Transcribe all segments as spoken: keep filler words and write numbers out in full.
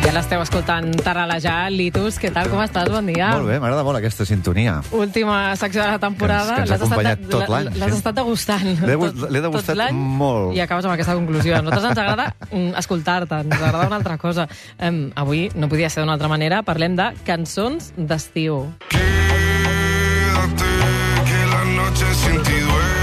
Ja l'esteu escoltant taralejar. Litus, què tal, com estàs? Bon dia. Molt bé, m'agrada molt aquesta sintonia. Última secció de la temporada. Que ens, que ens ha acompanyat estat, tot l'any. L'has sí. estat degustant. L'he degustat molt. I acabes amb aquesta conclusió. A nosaltres ens agrada escoltar-te, ens agrada una altra cosa. Um, avui, no podia ser d'una altra manera, parlem de cançons d'estiu. Quédate, que la noche sin ti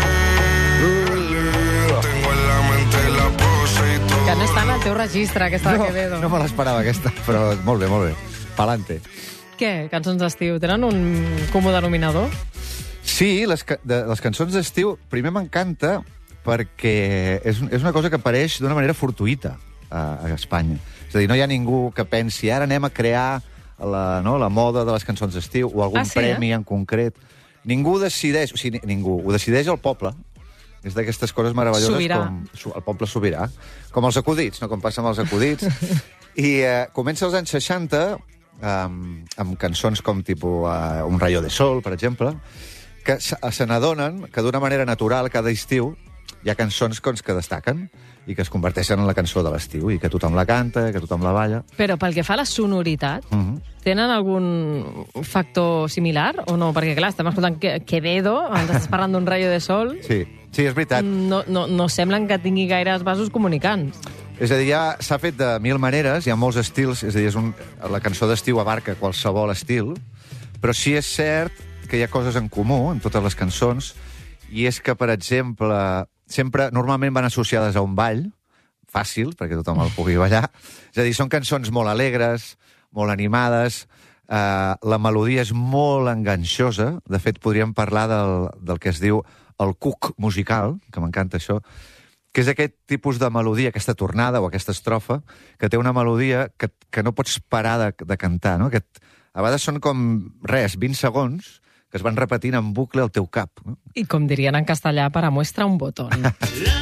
duele. Tengo en la mente la pose y todo. Que no està en el teu registre, aquesta No, de Quevedo. no me l'esperava, aquesta, però molt bé, molt bé. Palante. Què? Cançons d'estiu. Tenen un comú denominador? Sí, les, ca de, les cançons d'estiu, primer m'encanta perquè és, és una cosa que apareix d'una manera fortuïta a, a Espanya. És a dir, no hi ha ningú que pensi ara anem a crear la, no, la moda de les cançons d'estiu o algun Ah, sí, premi eh? en concret. Ningú decideix, o sigui, ningú, ho decideix el poble. És d'aquestes coses meravelloses Sobirà. com el poble sobirà. Com els acudits, no? Com passa amb els acudits. I eh, comença als anys seixanta amb, amb cançons com tipus uh, Un rayo de sol, per exemple, que se, se n'adonen que d'una manera natural cada estiu hi ha cançons doncs, que destaquen i que es converteixen en la cançó de l'estiu i que tothom la canta, que tothom la balla. Però pel que fa a la sonoritat, Uh -huh. tenen algun factor similar o no? Perquè, clar, estem escoltant Que- Quevedo, ens estàs parlant d'un rayo de sol, Sí, sí, és veritat. no, no, no semblen que tingui gaires vasos comunicants. És a dir, ja s'ha fet de mil maneres, hi ha molts estils, és a dir, és un, la cançó d'estiu abarca qualsevol estil, però sí és cert que hi ha coses en comú en totes les cançons, i és que, per exemple, sempre, normalment van associades a un ball, fàcil, perquè tothom el pugui ballar. És a dir, són cançons molt alegres, molt animades, eh, la melodia és molt enganxosa, de fet, podríem parlar del, del que es diu el cuc musical, que m'encanta això, que és aquest tipus de melodia, aquesta tornada o aquesta estrofa, que té una melodia que, que no pots parar de, de cantar, no? Que a vegades són com, res, vint segons, que es van repetint en bucle al teu cap. No? I com dirien en castellà, para muestra un botón.